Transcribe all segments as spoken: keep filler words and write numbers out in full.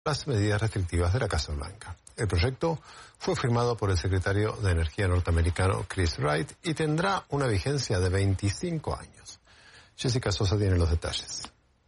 las medidas restrictivas de la Casa Blanca. El proyecto fue firmado por el secretario de Energía norteamericano Chris Wright y tendrá una vigencia de veinticinco años. Jessica Sosa tiene los detalles.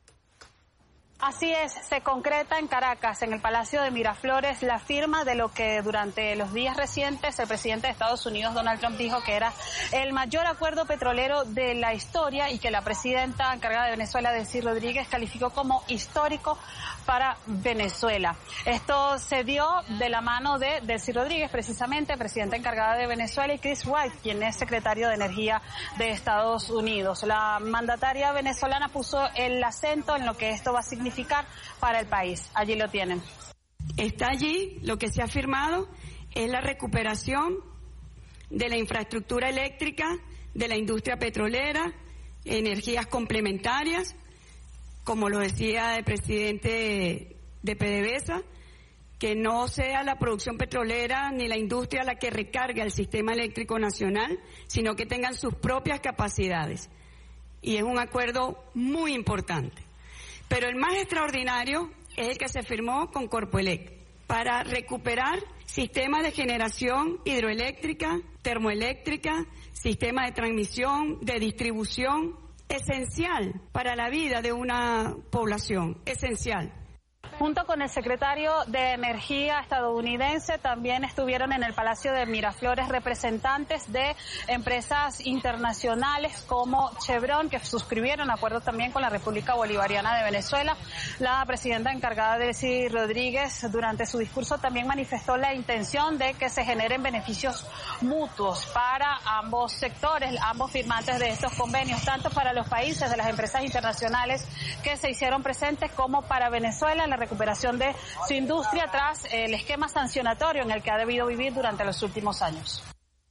Así es, se concreta en Caracas, en el Palacio de Miraflores, la firma de lo que durante los días recientes el presidente de Estados Unidos, Donald Trump, dijo que era el mayor acuerdo petrolero de la historia y que la presidenta encargada de Venezuela, Delcy Rodríguez, calificó como histórico para Venezuela. Esto se dio de la mano de Delcy Rodríguez, precisamente, presidenta encargada de Venezuela, y Chris Wright, quien es secretario de Energía de Estados Unidos. La mandataria venezolana puso el acento en lo que esto va a significar para el país. Allí lo tienen. Está allí, lo que se ha firmado es la recuperación de la infraestructura eléctrica, de la industria petrolera, energías complementarias, como lo decía el presidente de PDVSA, que no sea la producción petrolera ni la industria la que recargue el sistema eléctrico nacional, sino que tengan sus propias capacidades. Y es un acuerdo muy importante. Pero el más extraordinario es el que se firmó con Corpoelec para recuperar sistemas de generación hidroeléctrica, termoeléctrica, sistemas de transmisión, de distribución, esencial para la vida de una población, esencial. Junto con el secretario de Energía estadounidense, también estuvieron en el Palacio de Miraflores representantes de empresas internacionales como Chevron, que suscribieron acuerdos también con la República Bolivariana de Venezuela. La presidenta encargada, Delcy Rodríguez, durante su discurso también manifestó la intención de que se generen beneficios mutuos para ambos sectores, ambos firmantes de estos convenios, tanto para los países de las empresas internacionales que se hicieron presentes como para Venezuela, la recuperación de su industria tras el esquema sancionatorio en el que ha debido vivir durante los últimos años.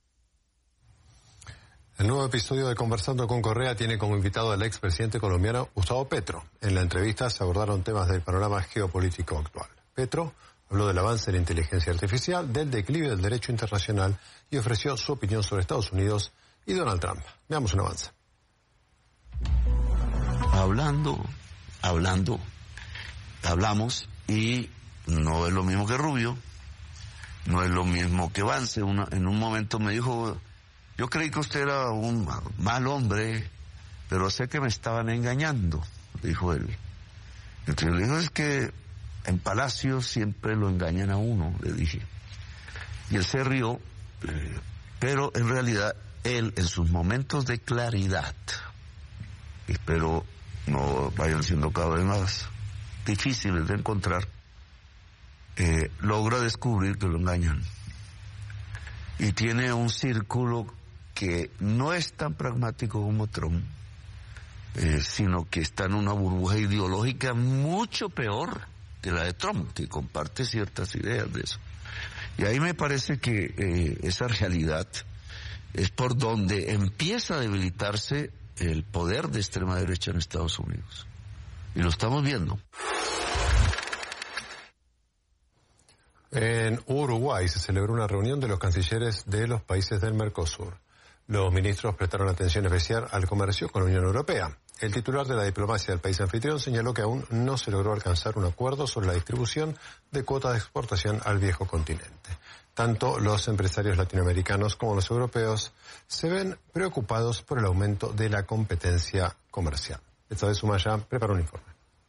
El nuevo episodio de Conversando con Correa tiene como invitado al expresidente colombiano Gustavo Petro. En la entrevista se abordaron temas del panorama geopolítico actual. Petro habló del avance de la inteligencia artificial, del declive del derecho internacional y ofreció su opinión sobre Estados Unidos y Donald Trump. Veamos un avance. Hablando, hablando. Hablamos y no es lo mismo que Rubio, no es lo mismo que Vance. Una, en un momento me dijo, yo creí que usted era un mal hombre, pero sé que me estaban engañando, dijo él. Entonces yo le dije, es que en Palacio siempre lo engañan a uno, le dije. Y él se rió, eh, pero en realidad él en sus momentos de claridad, espero no vayan siendo cada vez más difíciles de encontrar, eh, logra descubrir que lo engañan. Y tiene un círculo que no es tan pragmático como Trump, eh, sino que está en una burbuja ideológica mucho peor que la de Trump, que comparte ciertas ideas de eso. Y ahí me parece que eh, esa realidad es por donde empieza a debilitarse el poder de extrema derecha en Estados Unidos. Y lo estamos viendo. En Uruguay se celebró una reunión de los cancilleres de los países del Mercosur. Los ministros prestaron atención especial al comercio con la Unión Europea. El titular de la diplomacia del país anfitrión señaló que aún no se logró alcanzar un acuerdo sobre la distribución de cuotas de exportación al viejo continente. Tanto los empresarios latinoamericanos como los europeos se ven preocupados por el aumento de la competencia comercial. Esta vez Sumaya preparó un informe.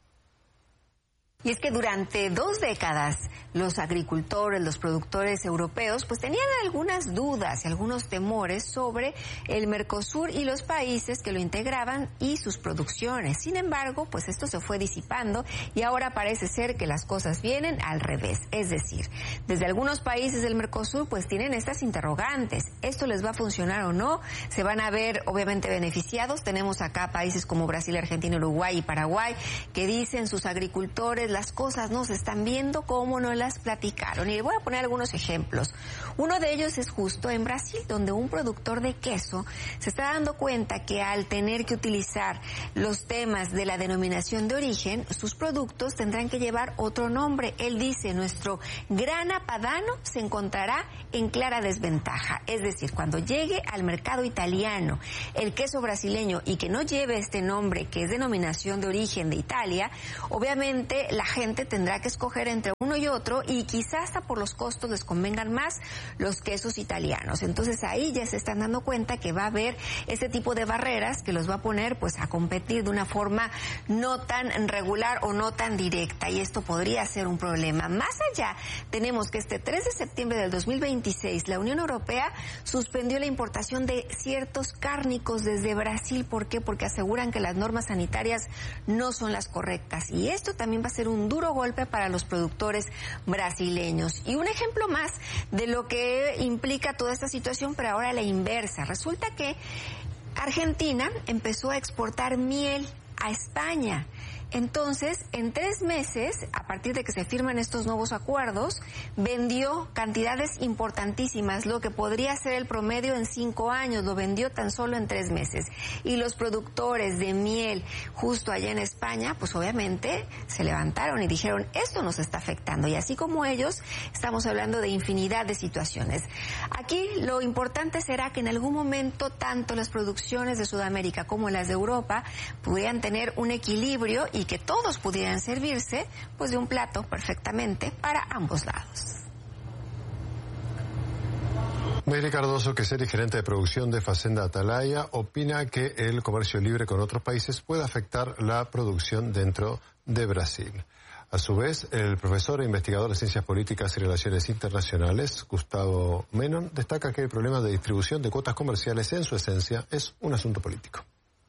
Y es que durante dos décadas los agricultores, los productores europeos, pues tenían algunas dudas y algunos temores sobre el Mercosur y los países que lo integraban y sus producciones. Sin embargo, pues esto se fue disipando y ahora parece ser que las cosas vienen al revés. Es decir, desde algunos países del Mercosur pues tienen estas interrogantes. ¿Esto les va a funcionar o no? ¿Se van a ver obviamente beneficiados? Tenemos acá países como Brasil, Argentina, Uruguay y Paraguay que dicen sus agricultores las cosas no se están viendo como nos las platicaron. Y le voy a poner algunos ejemplos. Uno de ellos es justo en Brasil, donde un productor de queso se está dando cuenta que al tener que utilizar los temas de la denominación de origen, sus productos tendrán que llevar otro nombre. Él dice, nuestro grana padano se encontrará en clara desventaja. Es decir, cuando llegue al mercado italiano el queso brasileño y que no lleve este nombre, que es denominación de origen de Italia, obviamente la la gente tendrá que escoger entre uno y otro, y quizás hasta por los costos les convengan más los quesos italianos. Entonces ahí ya se están dando cuenta que va a haber este tipo de barreras que los va a poner pues a competir de una forma no tan regular o no tan directa, y esto podría ser un problema. Más allá, tenemos que este tres de septiembre del dos mil veintiséis la Unión Europea suspendió la importación de ciertos cárnicos desde Brasil. ¿Por qué? Porque aseguran que las normas sanitarias no son las correctas, y esto también va a ser un duro golpe para los productores brasileños. Y un ejemplo más de lo que implica toda esta situación, pero ahora la inversa. Resulta que Argentina empezó a exportar miel a España. Entonces, en tres meses, a partir de que se firman estos nuevos acuerdos, vendió cantidades importantísimas, lo que podría ser el promedio en cinco años, lo vendió tan solo en tres meses. Y los productores de miel justo allá en España, pues obviamente se levantaron y dijeron, esto nos está afectando. Y así como ellos, estamos hablando de infinidad de situaciones. Aquí lo importante será que en algún momento tanto las producciones de Sudamérica como las de Europa pudieran tener un equilibrio y que todos pudieran servirse pues de un plato perfectamente para ambos lados. Mayri Cardoso, que es el gerente de producción de Facenda Atalaya, opina que el comercio libre con otros países puede afectar la producción dentro de Brasil. A su vez, el profesor e investigador de Ciencias Políticas y Relaciones Internacionales, Gustavo Menon, destaca que el problema de distribución de cuotas comerciales en su esencia es un asunto político.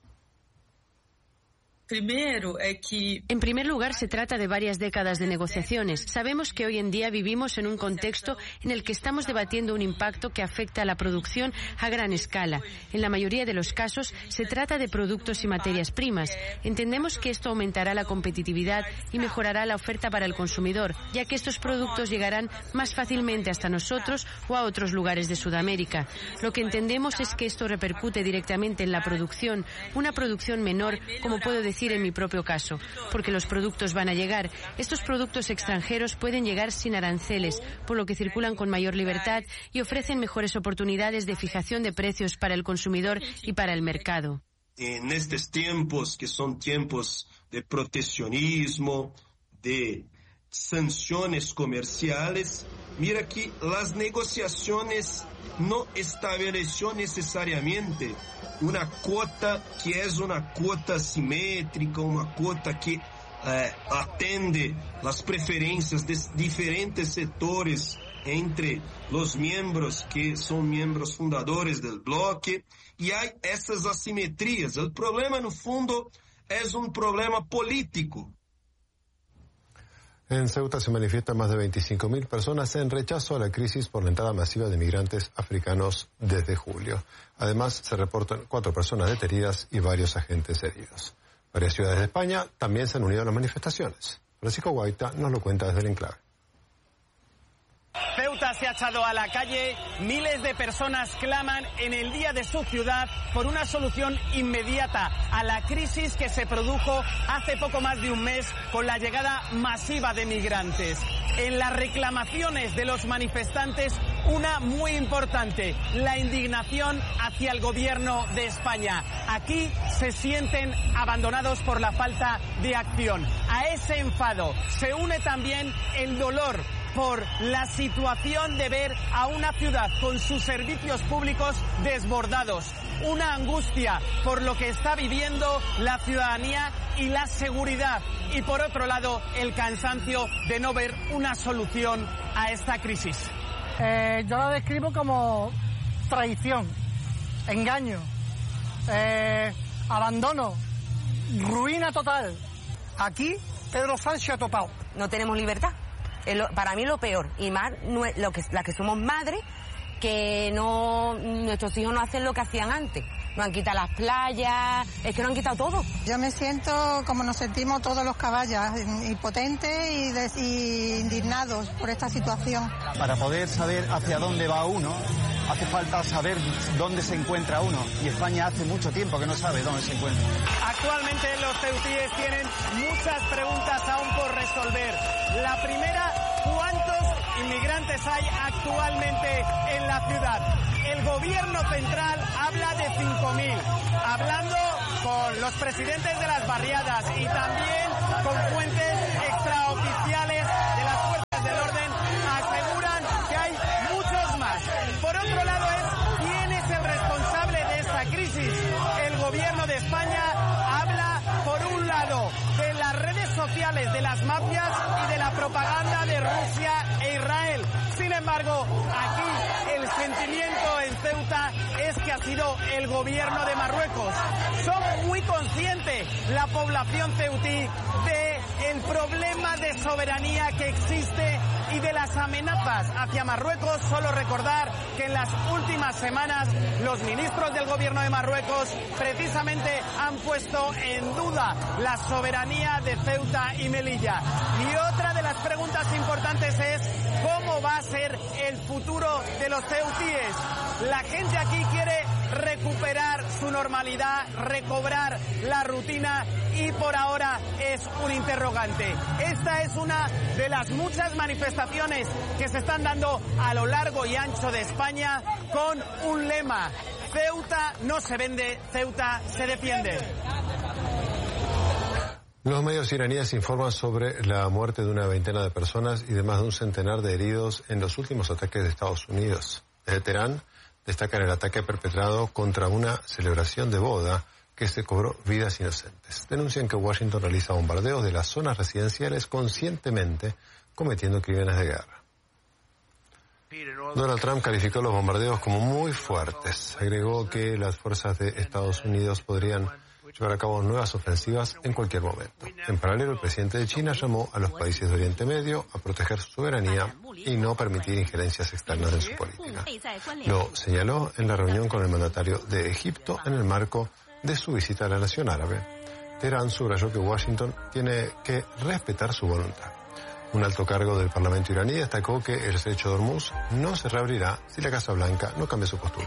En primer lugar, se trata de varias décadas de negociaciones. Sabemos que hoy en día vivimos en un contexto en el que estamos debatiendo un impacto que afecta a la producción a gran escala. En la mayoría de los casos, se trata de productos y materias primas. Entendemos que esto aumentará la competitividad y mejorará la oferta para el consumidor, ya que estos productos llegarán más fácilmente hasta nosotros o a otros lugares de Sudamérica. Lo que entendemos es que esto repercute directamente en la producción, una producción menor, como puedo decir en mi propio caso, porque los productos van a llegar. Estos productos extranjeros pueden llegar sin aranceles, por lo que circulan con mayor libertad y ofrecen mejores oportunidades de fijación de precios para el consumidor y para el mercado. En estos tiempos, que son tiempos de proteccionismo, de sanciones comerciales, mira que las negociaciones no estableció necesariamente una cuota que es una cuota simétrica, una cuota que eh, atende las preferencias de diferentes sectores entre los miembros que son miembros fundadores del bloque, y hay esas asimetrías. El problema, en el fondo, es un problema político. En Ceuta se manifiestan más de veinticinco mil personas en rechazo a la crisis por la entrada masiva de migrantes africanos desde julio. Además, se reportan cuatro personas detenidas y varios agentes heridos. Varias ciudades de España también se han unido a las manifestaciones. Francisco Guaita nos lo cuenta desde el enclave. Ceuta se ha echado a la calle, miles de personas claman en el día de su ciudad por una solución inmediata a la crisis que se produjo hace poco más de un mes con la llegada masiva de migrantes. En las reclamaciones de los manifestantes, una muy importante, la indignación hacia el gobierno de España. Aquí se sienten abandonados por la falta de acción. A ese enfado se une también el dolor por la situación de ver a una ciudad con sus servicios públicos desbordados, una angustia por lo que está viviendo la ciudadanía y la seguridad, y por otro lado el cansancio de no ver una solución a esta crisis. Eh, yo la describo como traición, engaño, eh, abandono, ruina total. Aquí Pedro Sánchez ha topado. No tenemos libertad. Para mí lo peor, y más lo que, las que somos madres, que no, nuestros hijos no hacen lo que hacían antes. Nos han quitado las playas, es que nos han quitado todo. Yo me siento como nos sentimos todos los caballos, impotentes y, des, y indignados por esta situación. Para poder saber hacia dónde va uno, hace falta saber dónde se encuentra uno, y España hace mucho tiempo que no sabe dónde se encuentra. Actualmente los ceutíes tienen muchas preguntas aún por resolver. La primera, ¿cuántos inmigrantes hay actualmente en la ciudad? El gobierno central habla de cinco mil, hablando con los presidentes de las barriadas y también con fuentes extraoficiales de las fuerzas del orden, aseguran que hay muchos más. Por otro lado es quién es el responsable de esta crisis. El gobierno de España habla, por un lado, de las redes sociales, de las mafias y de la propaganda de Rusia e Israel. Sin embargo, aquí el sentimiento en Ceuta es que ha sido el gobierno de Marruecos. Son muy conscientes la población ceutí de el problema de soberanía que existe y de las amenazas hacia Marruecos. Solo recordar que en las últimas semanas los ministros del gobierno de Marruecos precisamente han puesto en duda la soberanía de Ceuta y Melilla. Y otra de las preguntas importantes es ¿cómo va a ser el futuro de los ceutíes? La gente aquí quiere recuperar su normalidad, recobrar la rutina y por ahora es un interrogante. Esta es una de las muchas manifestaciones que se están dando a lo largo y ancho de España con un lema: Ceuta no se vende, Ceuta se defiende. Los medios iraníes informan sobre la muerte de una veintena de personas y de más de un centenar de heridos en los últimos ataques de Estados Unidos. Desde Teherán destacan el ataque perpetrado contra una celebración de boda que se cobró vidas inocentes. Denuncian que Washington realiza bombardeos de las zonas residenciales conscientemente, cometiendo crímenes de guerra. Donald Trump calificó los bombardeos como muy fuertes. Agregó que las fuerzas de Estados Unidos podrían llevar a cabo nuevas ofensivas en cualquier momento. En paralelo, el presidente de China llamó a los países de Oriente Medio a proteger su soberanía y no permitir injerencias externas en su política. Lo señaló en la reunión con el mandatario de Egipto en el marco de su visita a la nación árabe. Teherán subrayó que Washington tiene que respetar su voluntad. Un alto cargo del Parlamento iraní destacó que el estrecho de Hormuz no se reabrirá si la Casa Blanca no cambia su postura.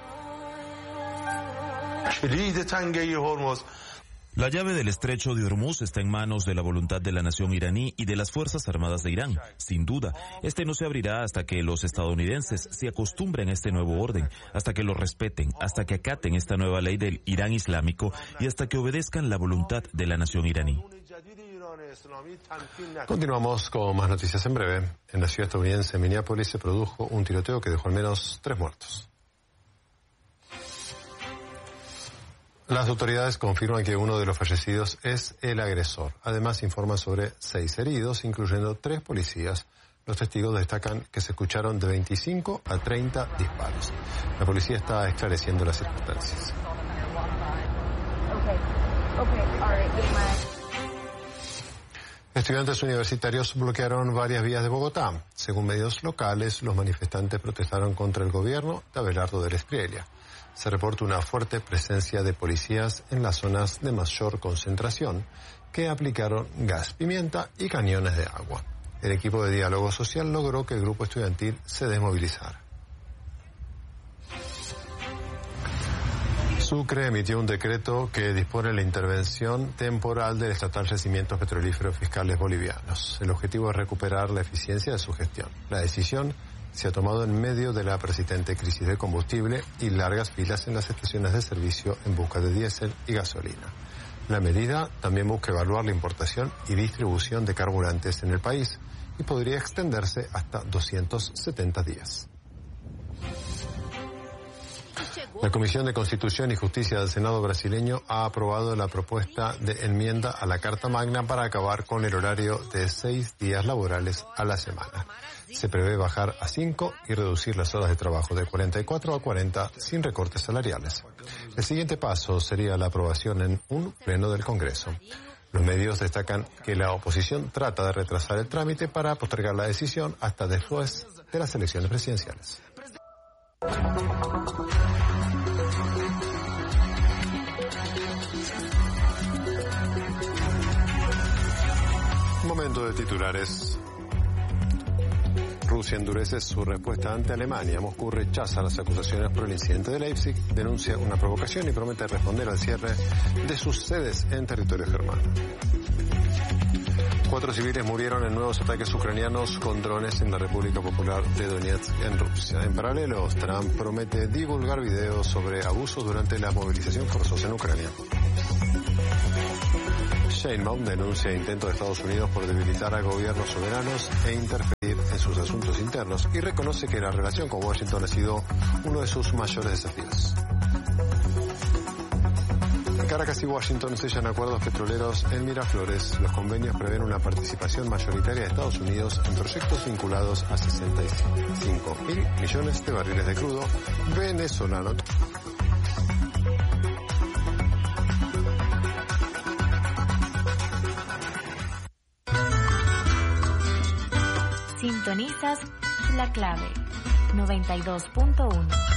La llave del estrecho de Hormuz está en manos de la voluntad de la nación iraní y de las Fuerzas Armadas de Irán. Sin duda, este no se abrirá hasta que los estadounidenses se acostumbren a este nuevo orden, hasta que lo respeten, hasta que acaten esta nueva ley del Irán islámico y hasta que obedezcan la voluntad de la nación iraní. Continuamos con más noticias en breve. En la ciudad estadounidense Minneapolis se produjo un tiroteo que dejó al menos tres muertos. Las autoridades confirman que uno de los fallecidos es el agresor. Además, informan sobre seis heridos, incluyendo tres policías. Los testigos destacan que se escucharon de veinticinco a treinta disparos. La policía está esclareciendo las circunstancias. Estudiantes universitarios bloquearon varias vías de Bogotá. Según medios locales, los manifestantes protestaron contra el gobierno de Abelardo del Espriella. Se reporta una fuerte presencia de policías en las zonas de mayor concentración que aplicaron gas pimienta y cañones de agua. El equipo de diálogo social logró que el grupo estudiantil se desmovilizara. Sucre emitió un decreto que dispone la intervención temporal del estatal Yacimientos Petrolíferos Fiscales Bolivianos. El objetivo es recuperar la eficiencia de su gestión. La decisión se ha tomado en medio de la persistente crisis de combustible y largas filas en las estaciones de servicio en busca de diésel y gasolina. La medida también busca evaluar la importación y distribución de carburantes en el país y podría extenderse hasta doscientos setenta días. La Comisión de Constitución y Justicia del Senado brasileño ha aprobado la propuesta de enmienda a la Carta Magna para acabar con el horario de seis días laborales a la semana. Se prevé bajar a cinco y reducir las horas de trabajo de cuarenta y cuatro a cuarenta sin recortes salariales. El siguiente paso sería la aprobación en un pleno del Congreso. Los medios destacan que la oposición trata de retrasar el trámite para postergar la decisión hasta después de las elecciones presidenciales. Momento de titulares. Rusia endurece su respuesta ante Alemania. Moscú rechaza las acusaciones por el incidente de Leipzig, denuncia una provocación y promete responder al cierre de sus sedes en territorio germano. Cuatro civiles murieron en nuevos ataques ucranianos con drones en la República Popular de Donetsk en Rusia. En paralelo, Trump promete divulgar videos sobre abusos durante la movilización forzosa en Ucrania. Sheinbaum denuncia intentos de Estados Unidos por debilitar a gobiernos soberanos e interferir en sus asuntos internos y reconoce que la relación con Washington ha sido uno de sus mayores desafíos. Caracas y Washington sellan acuerdos petroleros en Miraflores. Los convenios prevén una participación mayoritaria de Estados Unidos en proyectos vinculados a sesenta y cinco mil millones de barriles de crudo venezolano. Sintonizas La Clave noventa y dos punto uno.